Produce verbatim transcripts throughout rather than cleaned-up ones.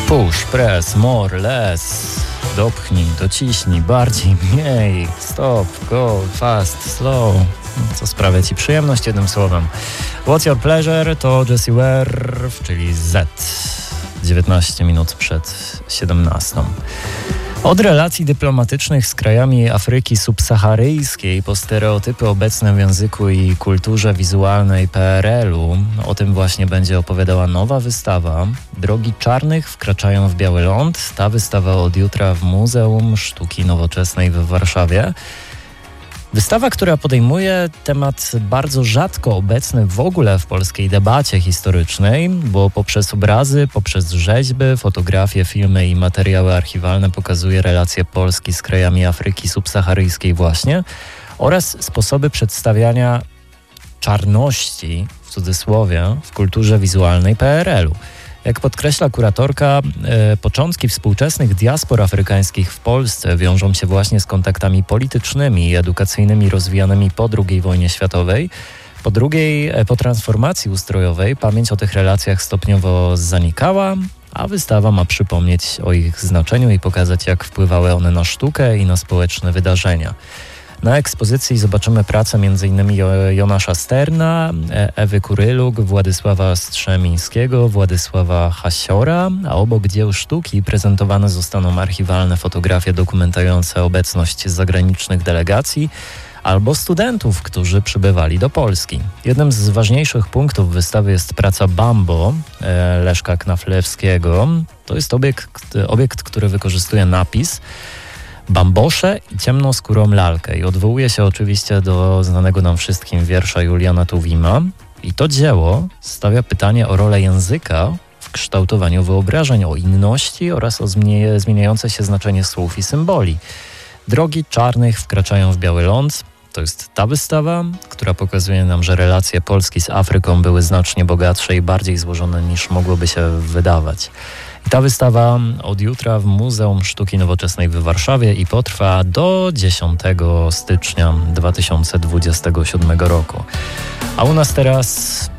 Push, press, more, less. Dopchnij, dociśnij, bardziej, mniej. Stop, go, fast, slow. Co sprawia Ci przyjemność, jednym słowem. What's Your Pleasure to Jessie Ware, czyli Z. dziewiętnaście minut przed siedemnastą. Od relacji dyplomatycznych z krajami Afryki subsaharyjskiej po stereotypy obecne w języku i kulturze wizualnej P R L-u, o tym właśnie będzie opowiadała nowa wystawa. Drogi czarnych wkraczają w biały ląd. Ta wystawa od jutra w Muzeum Sztuki Nowoczesnej w Warszawie. Wystawa, która podejmuje temat bardzo rzadko obecny w ogóle w polskiej debacie historycznej, bo poprzez obrazy, poprzez rzeźby, fotografie, filmy i materiały archiwalne pokazuje relacje Polski z krajami Afryki subsaharyjskiej właśnie oraz sposoby przedstawiania czarności, w cudzysłowie, w kulturze wizualnej P R L-u. Jak podkreśla kuratorka, e, początki współczesnych diaspor afrykańskich w Polsce wiążą się właśnie z kontaktami politycznymi i edukacyjnymi rozwijanymi po drugiej wojnie światowej. Po drugiej, e, po transformacji ustrojowej pamięć o tych relacjach stopniowo zanikała, a wystawa ma przypomnieć o ich znaczeniu i pokazać, jak wpływały one na sztukę i na społeczne wydarzenia. Na ekspozycji zobaczymy pracę m.in. Jonasza Sterna, Ewy Kuryluk, Władysława Strzemińskiego, Władysława Hasiora, a obok dzieł sztuki prezentowane zostaną archiwalne fotografie dokumentujące obecność zagranicznych delegacji albo studentów, którzy przybywali do Polski. Jednym z ważniejszych punktów wystawy jest praca Bambo Leszka Knaflewskiego. To jest obiekt, obiekt, który wykorzystuje napis Bambosze i ciemnoskórą lalkę i odwołuje się oczywiście do znanego nam wszystkim wiersza Juliana Tuwima. I to dzieło stawia pytanie o rolę języka w kształtowaniu wyobrażeń, o inności oraz o zmie- zmieniające się znaczenie słów i symboli. Drogi czarnych wkraczają w biały ląd. To jest ta wystawa, która pokazuje nam, że relacje Polski z Afryką były znacznie bogatsze i bardziej złożone niż mogłoby się wydawać. I ta wystawa od jutra w Muzeum Sztuki Nowoczesnej w Warszawie i potrwa do dziesiątego stycznia dwa tysiące dwudziestego siódmego roku. A u nas teraz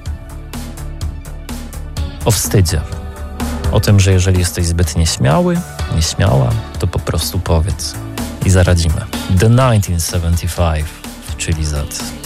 o wstydzie. O tym, że jeżeli jesteś zbyt nieśmiały, nieśmiała, to po prostu powiedz i zaradzimy. The tysiąc dziewięćset siedemdziesiąt pięć, czyli Z.